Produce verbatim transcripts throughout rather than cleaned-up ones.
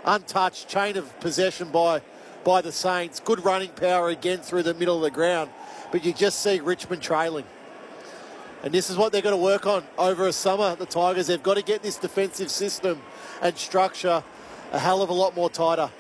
untouched chain of possession by, by the Saints. Good running power again through the middle of the ground. But you just see Richmond trailing. And this is what they're going to work on over a summer, the Tigers. They've got to get this defensive system and structure a hell of a lot more tighter.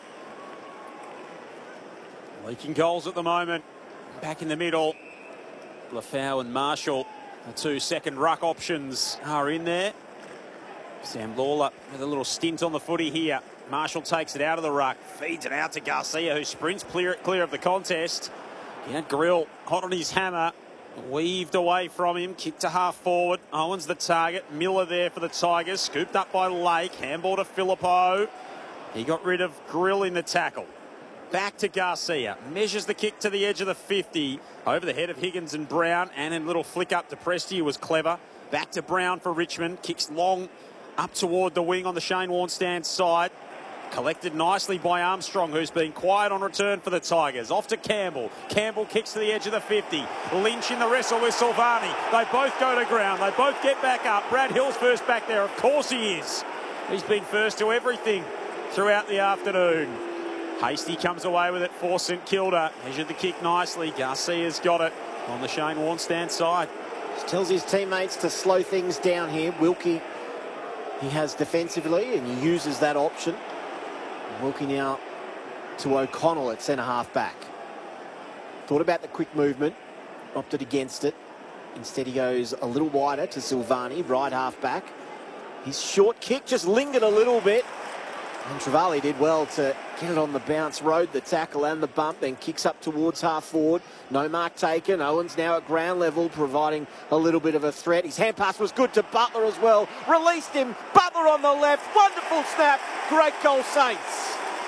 Leaking goals at the moment. Back in the middle. Lafau and Marshall, the two second ruck options, are in there. Sam Lawler with a little stint on the footy here. Marshall takes it out of the ruck, feeds it out to Garcia, who sprints clear, clear of the contest. Yeah, Grill hot on his hammer. Weaved away from him, kicked to half forward. Owens the target. Miller there for the Tigers. Scooped up by Lake. Handball to Phillippo. He got rid of Grill in the tackle. Back to Garcia. Measures the kick to the edge of the fifty. Over the head of Higgins and Brown. And a little flick up to Presti, who was clever. Back to Brown for Richmond. Kicks long up toward the wing on the Shane Warnstand side. Collected nicely by Armstrong, who's been quiet on return for the Tigers. Off to Campbell. Campbell kicks to the edge of the fifty. Lynch in the wrestle with Silvani. They both go to ground. They both get back up. Brad Hill's first back there. Of course he is. He's been first to everything throughout the afternoon. Hasty comes away with it for St Kilda. Measured the kick nicely. Garcia's got it on the Shane Warnstand side. Just tells his teammates to slow things down here. Wilkie, he has defensively, and he uses that option. Wilkie now to O'Connell at centre-half back. Thought about the quick movement, opted against it. Instead he goes a little wider to Silvani, right half back. His short kick just lingered a little bit. And Trevally did well to get it on the bounce, rode the tackle and the bump, then kicks up towards half forward. No mark taken. Owens now at ground level, providing a little bit of a threat. His hand pass was good to Butler as well. Released him. Butler on the left. Wonderful snap. Great goal, Saints.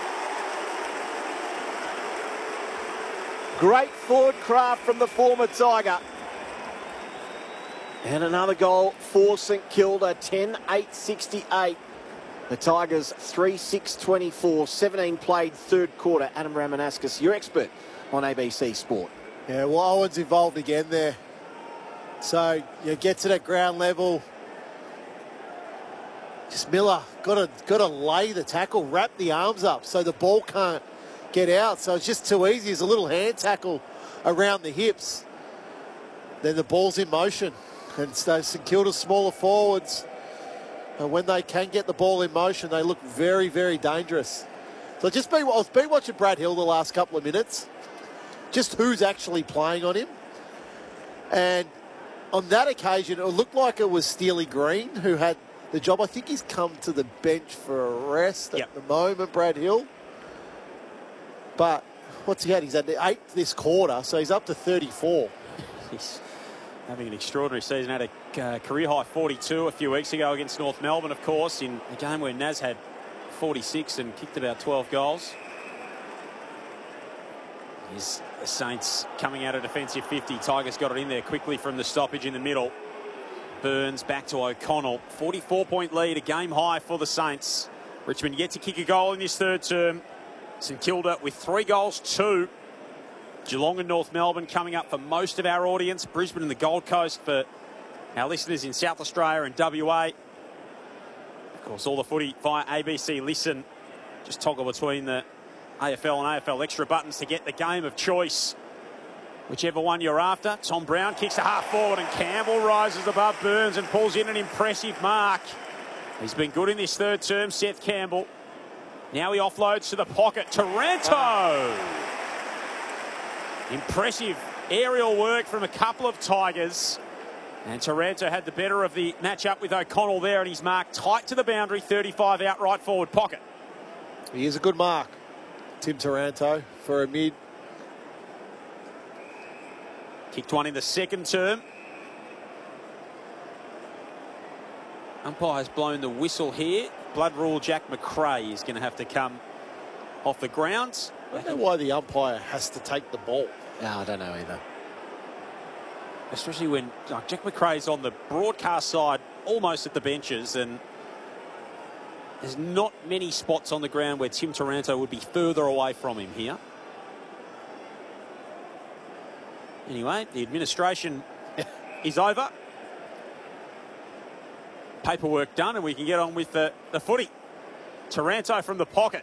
Great forward craft from the former Tiger. And another goal for St Kilda, ten eight sixty-eight. The Tigers three six twenty-four, seventeen played third quarter. Adam Ramanauskas, your expert on A B C Sport. Yeah, well, Owen's involved again there. So you get to that ground level. Just Miller got to got to lay the tackle, wrap the arms up so the ball can't get out. So it's just too easy. It's a little hand tackle around the hips. Then the ball's in motion. And so St Kilda's smaller forwards, and when they can get the ball in motion, they look very, very dangerous. So just been, I've been watching Brad Hill the last couple of minutes. Just who's actually playing on him. And on that occasion, it looked like it was Steely Green who had the job. I think he's come to the bench for a rest yep. at the moment, Brad Hill. But what's he had? He's had eight this quarter, so he's up to thirty-four. He's having an extraordinary season. Had a uh, career-high forty-two a few weeks ago against North Melbourne, of course, in a game where Naz had forty-six and kicked about twelve goals. Here's the Saints coming out of defensive fifty. Tigers got it in there quickly from the stoppage in the middle. Burns back to O'Connell. forty-four point lead, a game high for the Saints. Richmond yet to kick a goal in this third term. St Kilda with three goals, two. Geelong and North Melbourne coming up for most of our audience. Brisbane and the Gold Coast for our listeners in South Australia and W A. Of course, all the footy via A B C Listen. Just toggle between the A F L and A F L extra buttons to get the game of choice. Whichever one you're after. Tom Brown kicks a half forward and Campbell rises above Burns and pulls in an impressive mark. He's been good in this third term, Seth Campbell. Now he offloads to the pocket. Taranto! Impressive aerial work from a couple of Tigers. And Taranto had the better of the matchup with O'Connell there, and he's marked tight to the boundary, thirty-five out right forward pocket. He is a good mark, Tim Taranto, for a mid. Kicked one in the second term. Umpire's blown the whistle here. Blood rule Jack McRae is going to have to come off the ground. I don't know why the umpire has to take the ball. No, I don't know either. Especially when like, Jack McRae's on the broadcast side, almost at the benches, and there's not many spots on the ground where Tim Taranto would be further away from him here. Anyway, the administration is over. Paperwork done, and we can get on with the, the footy. Taranto from the pocket.